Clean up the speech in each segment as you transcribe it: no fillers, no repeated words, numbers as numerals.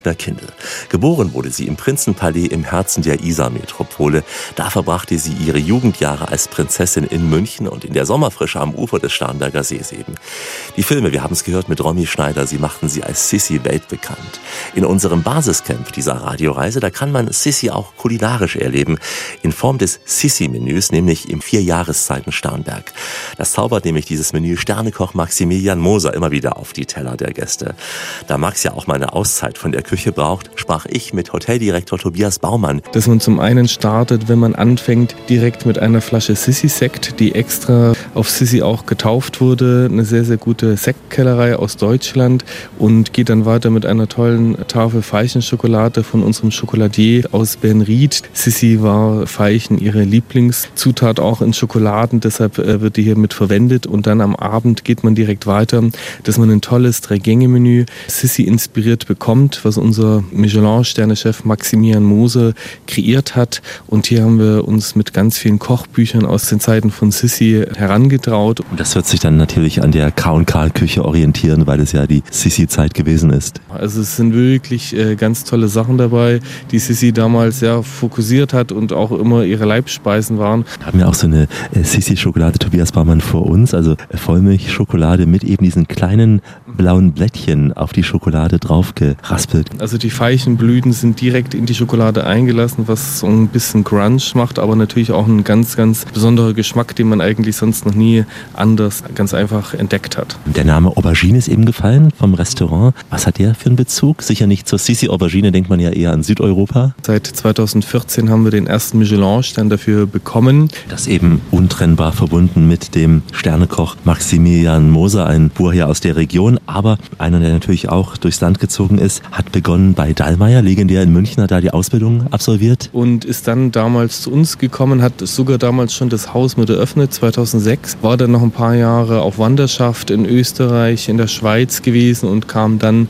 Kindl. Geboren wurde sie im Prinzenpalais im Herzen der Isar-Metropole. Da verbrachte sie ihre Jugendjahre als Prinzessin in München und in der Sommerfrische am Ufer des Starnberger Sees eben. Die Filme, wir haben es gehört, mit Romy Schneider, sie machten sie als Sissi weltbekannt. In unserem Basiscamp dieser Radioreise, da kann man Sissi auch kulinarisch erleben, in Form des Sissi-Menüs, nämlich im 4 Jahreszeiten Starnberg. Das zaubert nämlich dieses Menü Sternekoch Maximilian Moser immer wieder auf die Teller der Gäste. Da Max ja auch mal eine Auszeit von der Küche braucht, sprach ich mit Hoteldirektor Tobias Baumann. Dass man zum einen startet, wenn man anfängt, direkt mit einer Flasche Sissi-Sekt, die extra auf Sissi auch getauft wurde. Eine sehr, sehr gute Sektkellerei aus Deutschland und geht dann weiter mit einer tollen Tafel Veilchenschokolade von unserem Schokoladier aus Bernried. Sissi war Veilchen ihre Lieblingszutat auch in Schokoladen, deshalb wird die hier mit verwendet und dann am Abend geht man direkt weiter, dass man ein tolles 3-Gänge-Menü Sissi inspiriert bekommt, was unser Michelin-Sterne-Chef Maximilian Moser kreiert hat. Und hier haben wir uns mit ganz vielen Kochbüchern aus den Zeiten von Sissi herangetraut. Und das wird sich dann natürlich an der K&K-Küche orientieren, weil es ja die Sissi-Zeit gewesen ist. Also es sind wirklich ganz tolle Sachen dabei, die Sissi damals ja fokussiert hat und auch immer ihre Leibspeisen waren. Wir haben ja auch so eine Sissi-Schokolade, Tobias Baumann, vor uns, also Vollmilchschokolade mit eben diesen kleinen blauen Blättchen auf die Schokolade drauf geraspelt. Also die Veilchenblüten sind direkt in die Schokolade eingelassen, was so ein bisschen Crunch macht, aber natürlich auch ein ganz, ganz besonderer Geschmack, den man eigentlich sonst noch nie anders ganz einfach entdeckt hat. Der Name Aubergine ist eben gefallen vom Restaurant. Was hat der für einen Bezug? Sicher nicht zur Sissi Aubergine, denkt man ja eher an Südeuropa. Seit 2014 haben wir den ersten Michelin-Stern dafür bekommen. Das eben untrennbar verbunden mit dem Sternekoch Maximilian Moser, ein Bauer hier aus der Region, aber einer, der natürlich auch durchs Land gezogen ist, hat begonnen bei Dallmayr, legendär in München, hat da die Ausbildung absolviert. Und ist dann damals zu uns gekommen, hat sogar damals schon das Haus mit eröffnet, 2006. War dann noch ein paar Jahre auf Wanderschaft in Österreich, in der Schweiz gewesen und kam dann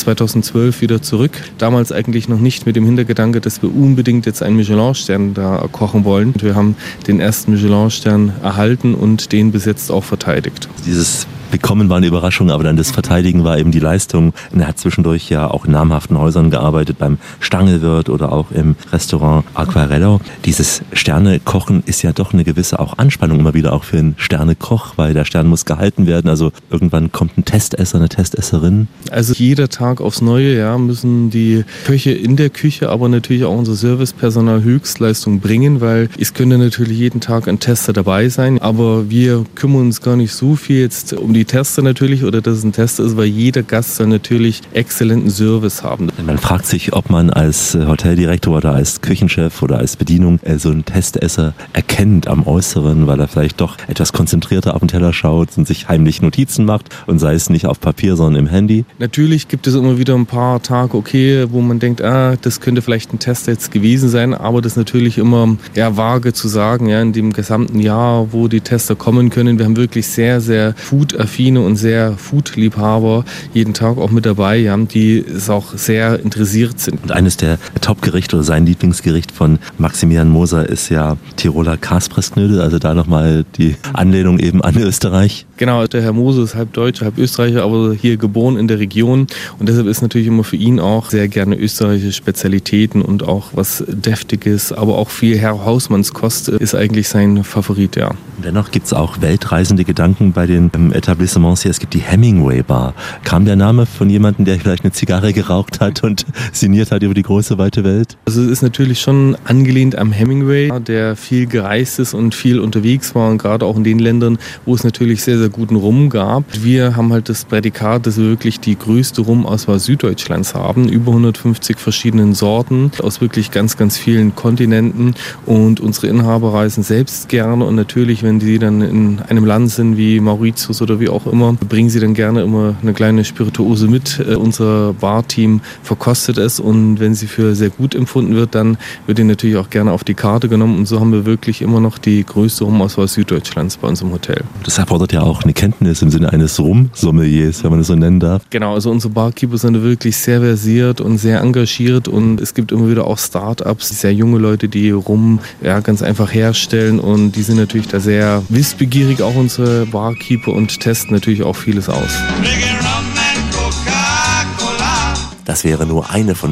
2012 wieder zurück. Damals eigentlich noch nicht mit dem Hintergedanke, dass wir unbedingt jetzt einen Michelin-Stern da kochen wollen. Und wir haben den ersten Michelin-Stern erhalten und den bis jetzt auch verteidigt. Dieses Bekommen war eine Überraschung, aber dann das Verteidigen war eben die Leistung. Und er hat zwischendurch ja auch in namhaften Häusern gearbeitet, beim Stangelwirt oder auch im Restaurant Aquarello. Dieses Sternekochen ist ja doch eine gewisse auch Anspannung immer wieder auch für einen Sternekoch, weil der Stern muss gehalten werden. Also irgendwann kommt ein Testesser, eine Testesserin. Also jeder Tag aufs Neue, ja, müssen die Köche in der Küche, aber natürlich auch unser Servicepersonal Höchstleistung bringen, weil es könnte natürlich jeden Tag ein Tester dabei sein, aber wir kümmern uns gar nicht so viel jetzt um die Tester natürlich oder dass es ein Tester ist, weil jeder Gast soll natürlich exzellenten Service haben. Man fragt sich, ob man als Hoteldirektor oder als Küchenchef oder als Bedienung so einen Testesser erkennt am Äußeren, weil er vielleicht doch etwas konzentrierter auf den Teller schaut und sich heimlich Notizen macht und sei es nicht auf Papier, sondern im Handy. Natürlich gibt es immer wieder ein paar Tage, okay, wo man denkt, das könnte vielleicht ein Tester jetzt gewesen sein, aber das ist natürlich immer vage zu sagen, in dem gesamten Jahr, wo die Tester kommen können. Wir haben wirklich sehr, sehr food-affine und sehr Food-Liebhaber jeden Tag auch mit dabei, die es auch sehr interessiert sind. Und eines der Top-Gerichte oder sein Lieblingsgericht von Maximilian Moser ist ja Tiroler Kaspressknödel, also da nochmal die Anlehnung eben an Österreich. Genau, der Herr Moser ist halb Deutscher, halb Österreicher, aber hier geboren in der Region und deshalb ist natürlich immer für ihn auch sehr gerne österreichische Spezialitäten und auch was Deftiges, aber auch viel Herr Hausmannskost ist eigentlich sein Favorit, ja. Dennoch gibt es auch weltreisende Gedanken bei den Etablissements hier. Es gibt die Hemingway Bar. Kam der Name von jemandem, der vielleicht eine Zigarre geraucht hat und sinniert hat über die große, weite Welt? Also es ist natürlich schon angelehnt am Hemingway, der viel gereist ist und viel unterwegs war und gerade auch in den Ländern, wo es natürlich sehr, sehr guten Rum gab. Wir haben halt das Prädikat, dass wir wirklich die größte Rumauswahl Süddeutschlands haben. Über 150 verschiedenen Sorten aus wirklich ganz, ganz vielen Kontinenten und unsere Inhaber reisen selbst gerne und natürlich, wenn die dann in einem Land sind wie Mauritius oder wie auch immer, bringen sie dann gerne immer eine kleine Spirituose mit. Unser Barteam verkostet es und wenn sie für sehr gut empfunden wird, dann wird die natürlich auch gerne auf die Karte genommen und so haben wir wirklich immer noch die größte Rumauswahl Süddeutschlands bei uns im Hotel. Das erfordert ja auch eine Kenntnis im Sinne eines Rum-Sommeliers, wenn man das so nennen darf. Genau, also unsere Barkeeper sind wirklich sehr versiert und sehr engagiert und es gibt immer wieder auch Start-ups, sehr junge Leute, die Rum ganz einfach herstellen und die sind natürlich da sehr wissbegierig, auch unsere Barkeeper und testen natürlich auch vieles aus. Das wäre nur eine von